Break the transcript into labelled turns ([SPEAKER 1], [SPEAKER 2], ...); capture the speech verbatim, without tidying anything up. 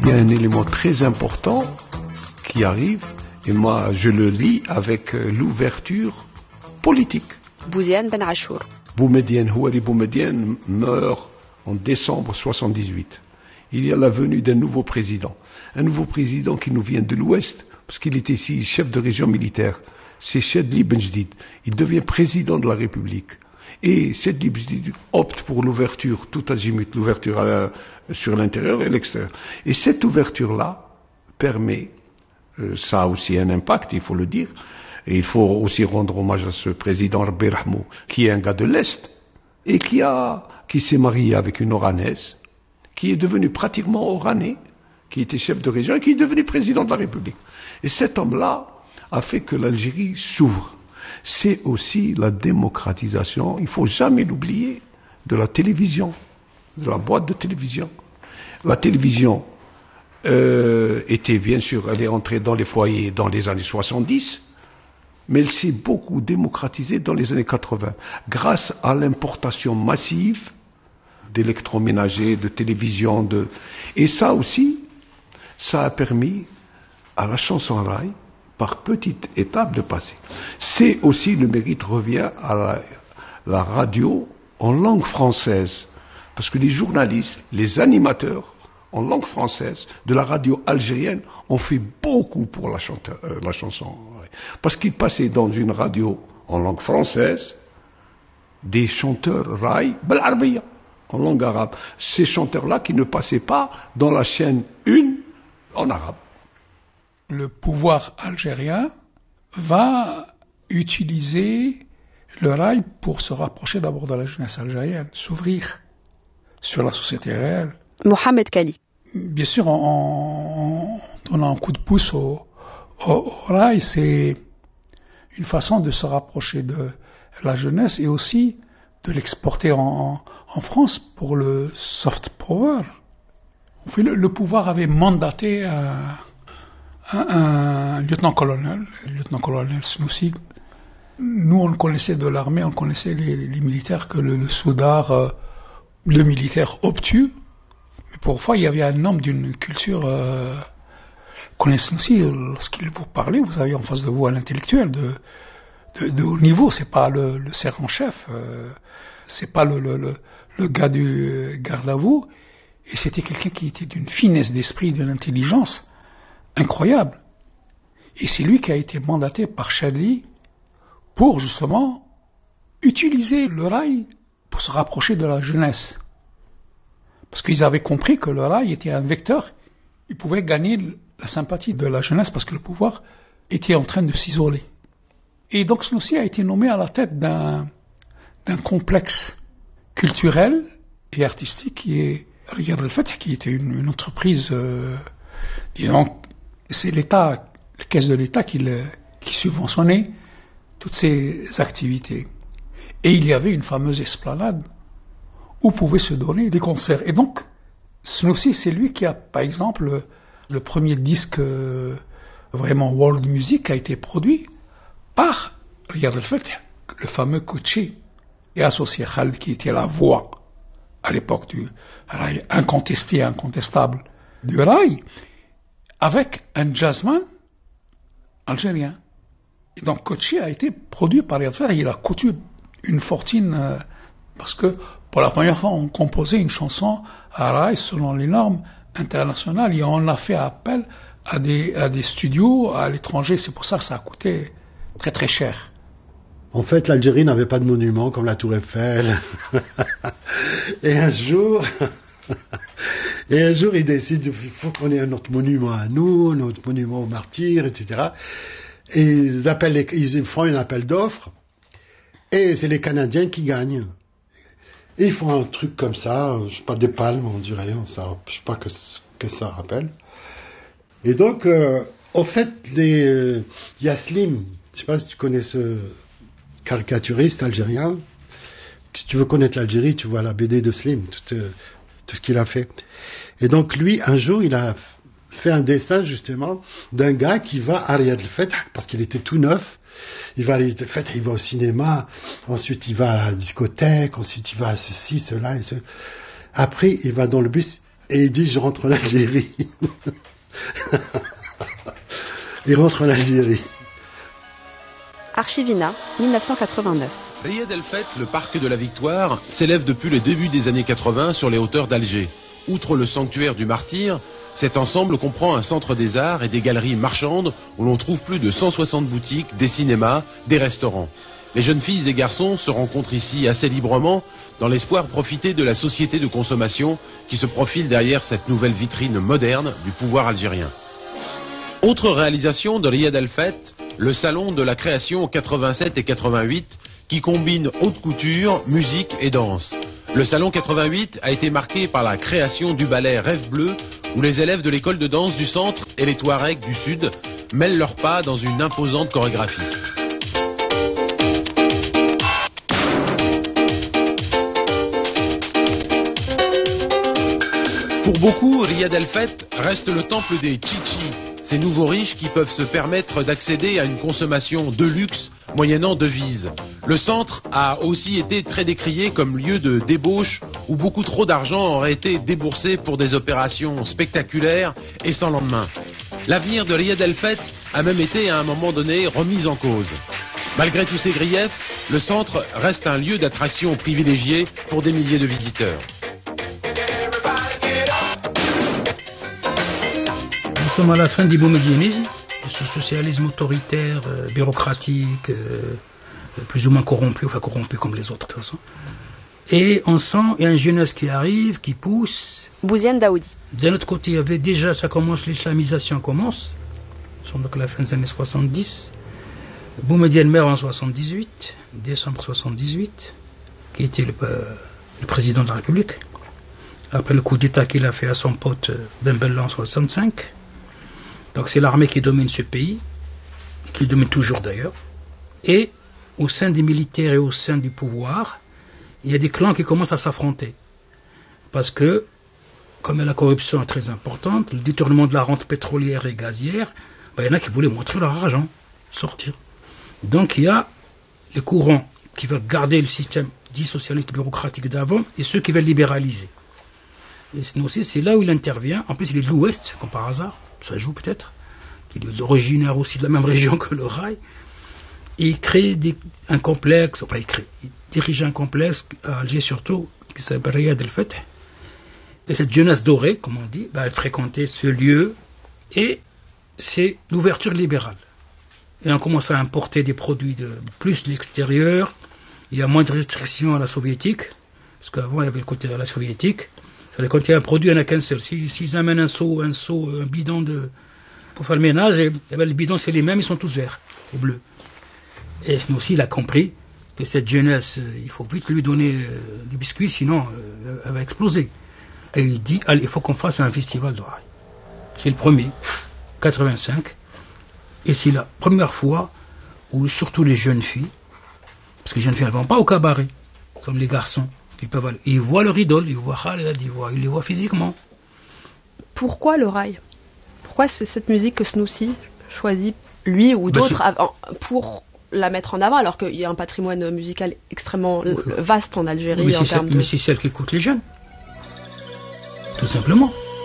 [SPEAKER 1] y a un élément très important qui arrive, et moi je le lis avec l'ouverture politique.
[SPEAKER 2] Bouziane Ben Achour.
[SPEAKER 1] Boumedienne, Houari Boumedienne meurt en décembre soixante-dix-huit. Il y a la venue d'un nouveau président. Un nouveau président qui nous vient de l'Ouest, parce qu'il était ici chef de région militaire. C'est Chedli Benjdid. Il devient président de la République. Et Chedli Benjdid opte pour l'ouverture, tout azimut, l'ouverture à la, sur l'intérieur et l'extérieur. Et cette ouverture-là permet, euh, ça a aussi un impact, il faut le dire, et il faut aussi rendre hommage à ce président Rabbi Rahmou, qui est un gars de l'Est, et qui a, qui s'est marié avec une Oranaise, qui est devenu pratiquement oranais, qui était chef de région et qui est devenu président de la République. Et cet homme-là a fait que l'Algérie s'ouvre. C'est aussi la démocratisation, il ne faut jamais l'oublier, de la télévision, de la boîte de télévision. La télévision euh, était bien sûr, elle est entrée dans les foyers dans les années soixante-dix, mais elle s'est beaucoup démocratisée dans les années quatre-vingts, grâce à l'importation massive d'électroménagers, de télévision, de... et ça aussi, ça a permis à la chanson raï, par petites étapes, de passer. C'est aussi, le mérite revient à la, la radio en langue française, parce que les journalistes, les animateurs en langue française de la radio algérienne ont fait beaucoup pour la, chanteur, euh, la chanson raï. Parce qu'ils passaient dans une radio en langue française des chanteurs raï, bel arabiya, en langue arabe. Ces chanteurs-là qui ne passaient pas dans la chaîne une en arabe.
[SPEAKER 3] Le pouvoir algérien va utiliser le rail pour se rapprocher d'abord de la jeunesse algérienne, s'ouvrir sur la société réelle.
[SPEAKER 2] Mohamed Kali.
[SPEAKER 3] Bien sûr, en, en donnant un coup de pouce au, au, au rail, c'est une façon de se rapprocher de la jeunesse et aussi de l'exporter en, en France pour le soft power. Le, le pouvoir avait mandaté un, un, un lieutenant-colonel, le lieutenant-colonel Snoussi. Nous, on connaissait de l'armée, on connaissait les, les militaires que le, le soudard, euh, le militaire obtus. Mais parfois, il y avait un homme d'une culture... Euh, connaissez aussi, lorsqu'il vous parlait, vous avez en face de vous un intellectuel de, de, de haut niveau. C'est pas le, le sergent-chef, euh, c'est pas le, le, le, le gars du garde à vous. Et c'était quelqu'un qui était d'une finesse d'esprit, d'une intelligence incroyable. Et c'est lui qui a été mandaté par Chadli pour justement utiliser le rail pour se rapprocher de la jeunesse. Parce qu'ils avaient compris que le rail était un vecteur, ils pouvaient gagner la sympathie de la jeunesse parce que le pouvoir était en train de s'isoler. Et donc Snoussi a été nommé à la tête d'un, d'un complexe culturel et artistique qui est Riyad al-Fath, qui était une, une entreprise, euh, disons, c'est l'État, la caisse de l'État qui, le, qui subventionnait toutes ces activités. Et il y avait une fameuse esplanade où pouvaient se donner des concerts. Et donc, Snoussi, c'est lui qui a, par exemple, le, le premier disque euh, vraiment world music a été produit par Riyad al-Fath, le fameux Kouchi, et associé Khaled, qui était la voix à l'époque du rail, incontesté, incontestable du rail, avec un jazzman algérien. Et donc Kouchi a été produit par Riyad al-Fath, il a coûté une fortune euh, parce que pour la première fois on composait une chanson à rail selon les normes internationales et on a fait appel à des, à des studios à l'étranger, c'est pour ça que ça a coûté très très cher.
[SPEAKER 4] En fait, l'Algérie n'avait pas de monument comme la Tour Eiffel. Et un jour, et un jour, ils décident il faut qu'on ait un autre monument à nous, un autre monument aux martyrs, et cetera. Et ils, appellent les, ils font un appel d'offres, et c'est les Canadiens qui gagnent. Et ils font un truc comme ça, je sais pas, des palmes, on dirait, ça, je sais pas que, que ça rappelle. Et donc, euh, en fait, les, euh, Yaslim, je sais pas si tu connais ce caricaturiste algérien. Si tu veux connaître l'Algérie, tu vois la B D de Slim, tout, euh, tout ce qu'il a fait. Et donc lui, un jour, il a fait un dessin justement d'un gars qui va à Riyad al-Fath, parce qu'il était tout neuf. Il va à Riyad al-Fath, il va au cinéma, ensuite il va à la discothèque, ensuite il va à ceci, cela et ce. Après, il va dans le bus, et il dit je rentre en Algérie. Il rentre en Algérie.
[SPEAKER 2] Archivina, mille neuf cent quatre-vingt-neuf.
[SPEAKER 5] Riyad El Feth, le parc de la Victoire, s'élève depuis le début des années quatre-vingts sur les hauteurs d'Alger. Outre le sanctuaire du Martyr, cet ensemble comprend un centre des arts et des galeries marchandes où l'on trouve plus de cent soixante boutiques, des cinémas, des restaurants. Les jeunes filles et garçons se rencontrent ici assez librement dans l'espoir de profiter de la société de consommation qui se profile derrière cette nouvelle vitrine moderne du pouvoir algérien. Autre réalisation de Riyad El Feth, le salon de la création quatre-vingt-sept et quatre-vingt-huit qui combine haute couture, musique et danse. Le salon quatre-vingt-huit a été marqué par la création du ballet Rêve Bleu où les élèves de l'école de danse du centre et les Touaregs du sud mêlent leurs pas dans une imposante chorégraphie. Pour beaucoup, Riyad El Feth reste le temple des chichis, ces nouveaux riches qui peuvent se permettre d'accéder à une consommation de luxe moyennant devises. Le centre a aussi été très décrié comme lieu de débauche où beaucoup trop d'argent aurait été déboursé pour des opérations spectaculaires et sans lendemain. L'avenir de Riyad El Feth a même été à un moment donné remis en cause. Malgré tous ces griefs, le centre reste un lieu d'attraction privilégié pour des milliers de visiteurs.
[SPEAKER 6] Nous sommes à la fin du boumedianisme, de ce socialisme autoritaire, euh, bureaucratique, euh, plus ou moins corrompu, enfin corrompu comme les autres de toute façon. Et on sent, il y a une jeunesse qui arrive, qui pousse.
[SPEAKER 2] Bouziane Daoudi.
[SPEAKER 6] D'un autre côté, il y avait déjà, ça commence, l'islamisation commence, donc à la fin des années soixante-dix. Boumediene meurt en soixante-dix-huit, décembre soixante-dix-huit, qui était le, euh, le président de la République, après le coup d'État qu'il a fait à son pote Ben Bella en soixante-cinq. Donc c'est l'armée qui domine ce pays, qui domine toujours d'ailleurs. Et au sein des militaires et au sein du pouvoir, il y a des clans qui commencent à s'affronter. Parce que, comme la corruption est très importante, le détournement de la rente pétrolière et gazière, ben, il y en a qui voulaient montrer leur argent, sortir. Donc il y a les courants qui veulent garder le système dit socialiste bureaucratique d'avant et ceux qui veulent libéraliser. Et sinon aussi, c'est là où il intervient. En plus, il est de l'Ouest, comme par hasard, ça joue peut-être. Il est originaire aussi de la même région que le rail. Et il crée des, un complexe, enfin il crée, il dirige un complexe à Alger surtout, qui s'appelle Riyad El Feth. Et cette jeunesse dorée, comme on dit, bah, elle fréquentait ce lieu et c'est l'ouverture libérale. Et on commence à importer des produits de plus de l'extérieur. Il y a moins de restrictions à la soviétique, parce qu'avant il y avait le côté de la soviétique. Quand il y a un produit, il n'y en a qu'un seul. S'ils si, si amènent un seau, un seau, un bidon de, pour faire le ménage, et, et ben, les bidons c'est les mêmes, ils sont tous verts ou bleus. Et sinon aussi, il a compris que cette jeunesse, euh, il faut vite lui donner euh, des biscuits, sinon euh, elle va exploser. Et il dit, allez, il faut qu'on fasse un festival de rail. C'est le premier, quatre-vingt-cinq, et c'est la première fois où surtout les jeunes filles, parce que les jeunes filles ne vont pas au cabaret, comme les garçons. Ils, peuvent aller. Ils voient leur idole, ils voient Khaled, ils, voient, ils les voient physiquement.
[SPEAKER 2] Pourquoi le rail? Pourquoi c'est cette musique que Snoussi choisit, lui ou d'autres, ben pour la mettre en avant, alors qu'il y a un patrimoine musical extrêmement ouais. vaste en Algérie.
[SPEAKER 6] Mais
[SPEAKER 2] en
[SPEAKER 6] c'est,
[SPEAKER 2] termes
[SPEAKER 6] celle,
[SPEAKER 2] de...
[SPEAKER 6] mais c'est celle qu'écoutent les jeunes. Tout simplement.